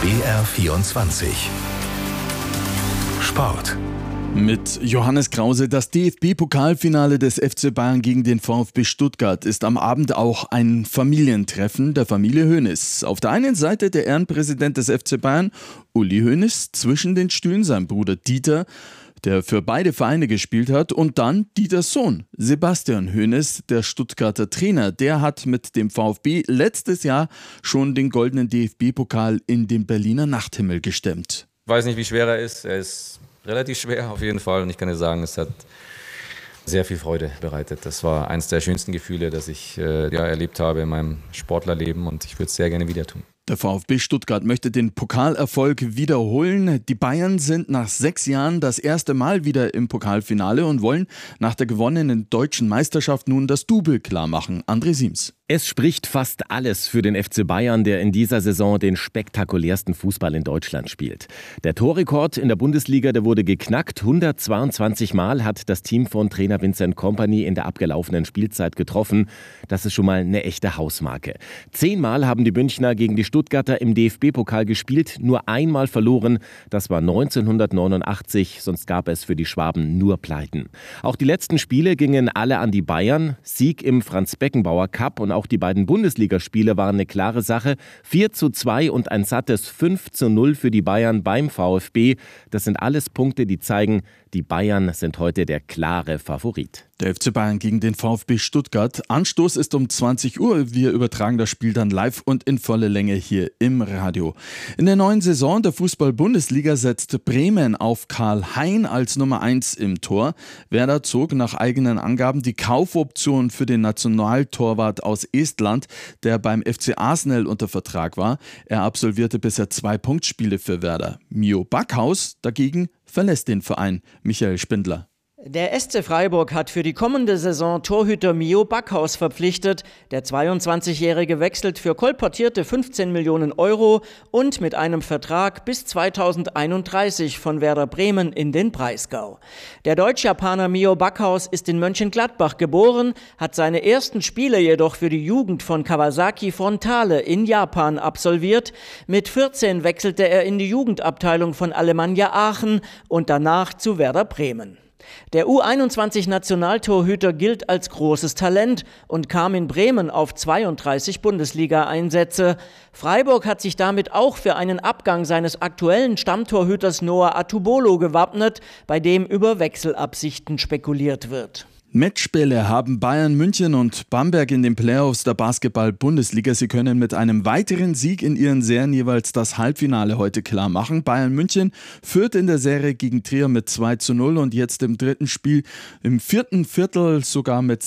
BR24 Sport. Mit Johannes Krause. Das DFB-Pokalfinale des FC Bayern gegen den VfB Stuttgart ist am Abend auch ein Familientreffen der Familie Hoeneß. Auf der einen Seite der Ehrenpräsident des FC Bayern, Uli Hoeneß, zwischen den Stühlen sein Bruder Dieter, der für beide Vereine gespielt hat, und dann Dieters Sohn, Sebastian Hoeneß, der Stuttgarter Trainer. Der hat mit dem VfB letztes Jahr schon den goldenen DFB-Pokal in den Berliner Nachthimmel gestemmt. Ich weiß nicht, wie schwer er ist. Er ist relativ schwer auf jeden Fall. Und ich kann dir sagen, es hat sehr viel Freude bereitet. Das war eines der schönsten Gefühle, das ich erlebt habe in meinem Sportlerleben. Und ich würde es sehr gerne wieder tun. Der VfB Stuttgart möchte den Pokalerfolg wiederholen. Die Bayern sind nach 6 Jahren das erste Mal wieder im Pokalfinale und wollen nach der gewonnenen deutschen Meisterschaft nun das Double klarmachen. André Siems. Es spricht fast alles für den FC Bayern, der in dieser Saison den spektakulärsten Fußball in Deutschland spielt. Der Torrekord in der Bundesliga, der wurde geknackt. 122 Mal hat das Team von Trainer Vincent Kompany in der abgelaufenen Spielzeit getroffen. Das ist schon mal eine echte Hausmarke. 10 Mal haben die Münchner gegen die Stuttgarter im DFB-Pokal gespielt, nur einmal verloren. Das war 1989, sonst gab es für die Schwaben nur Pleiten. Auch die letzten Spiele gingen alle an die Bayern. Sieg im Franz-Beckenbauer-Cup und auch die beiden Bundesligaspiele waren eine klare Sache. 4:2 und ein sattes 5:0 für die Bayern beim VfB. Das sind alles Punkte, die zeigen, die Bayern sind heute der klare Favorit. Der FC Bayern gegen den VfB Stuttgart. Anstoß ist um 20 Uhr. Wir übertragen das Spiel dann live und in voller Länge hier im Radio. In der neuen Saison der Fußball-Bundesliga setzt Bremen auf Karl Hein als Nummer 1 im Tor. Werder zog nach eigenen Angaben die Kaufoption für den Nationaltorwart aus Estland, der beim FC Arsenal unter Vertrag war. Er absolvierte bisher 2 Punktspiele für Werder. Mio Backhaus dagegen verlässt den Verein. Michael Spindler. Der SC Freiburg hat für die kommende Saison Torhüter Mio Backhaus verpflichtet. Der 22-Jährige wechselt für kolportierte 15 Millionen Euro und mit einem Vertrag bis 2031 von Werder Bremen in den Breisgau. Der Deutsch-Japaner Mio Backhaus ist in Mönchengladbach geboren, hat seine ersten Spiele jedoch für die Jugend von Kawasaki Frontale in Japan absolviert. Mit 14 wechselte er in die Jugendabteilung von Alemannia Aachen und danach zu Werder Bremen. Der U21-Nationaltorhüter gilt als großes Talent und kam in Bremen auf 32 Bundesliga-Einsätze. Freiburg hat sich damit auch für einen Abgang seines aktuellen Stammtorhüters Noah Atubolo gewappnet, bei dem über Wechselabsichten spekuliert wird. Matchbälle haben Bayern München und Bamberg in den Playoffs der Basketball-Bundesliga. Sie können mit einem weiteren Sieg in ihren Serien jeweils das Halbfinale heute klar machen. Bayern München führt in der Serie gegen Trier mit 2:0 und jetzt im dritten Spiel im 4. Viertel sogar mit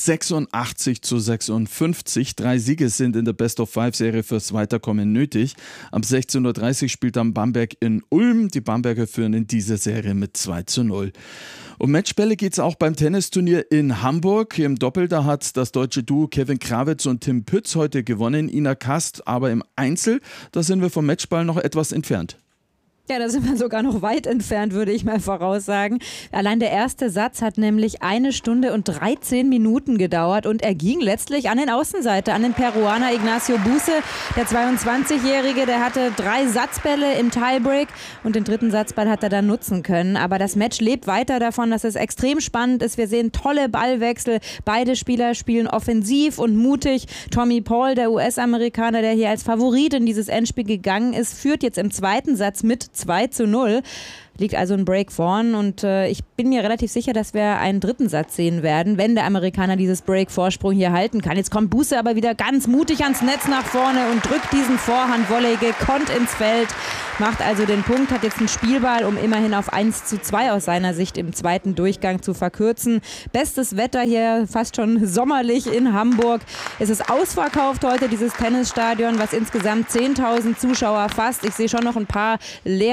86:56. 3 Siege sind in der Best-of-5-Serie fürs Weiterkommen nötig. Ab 16:30 Uhr spielt dann Bamberg in Ulm. Die Bamberger führen in dieser Serie mit 2:0. Um Matchbälle geht es auch beim Tennisturnier in Hamburg. Im Doppel, da hat das deutsche Duo Kevin Krawitz und Tim Pütz heute gewonnen. Ina Kast, aber im Einzel, da sind wir vom Matchball noch etwas entfernt. Ja, da sind wir sogar noch weit entfernt, würde ich mal voraussagen. Allein der erste Satz hat nämlich 1 Stunde und 13 Minuten gedauert und er ging letztlich an den Außenseiter, an den Peruaner Ignacio Buse. Der 22-Jährige, der hatte 3 Satzbälle im Tiebreak und den 3. Satzball hat er dann nutzen können. Aber das Match lebt weiter davon, dass es extrem spannend ist. Wir sehen tolle Ballwechsel. Beide Spieler spielen offensiv und mutig. Tommy Paul, der US-Amerikaner, der hier als Favorit in dieses Endspiel gegangen ist, führt jetzt im 2. Satz mit 2:0. Liegt also ein Break vorn und ich bin mir relativ sicher, dass wir einen 3. Satz sehen werden, wenn der Amerikaner dieses Break-Vorsprung hier halten kann. Jetzt kommt Buse aber wieder ganz mutig ans Netz nach vorne und drückt diesen Vorhand-Volley gekonnt ins Feld, macht also den Punkt, hat jetzt einen Spielball, um immerhin auf 1:2 aus seiner Sicht im 2. Durchgang zu verkürzen. Bestes Wetter hier, fast schon sommerlich in Hamburg. Es ist ausverkauft heute, dieses Tennisstadion, was insgesamt 10.000 Zuschauer fasst. Ich sehe schon noch ein paar leer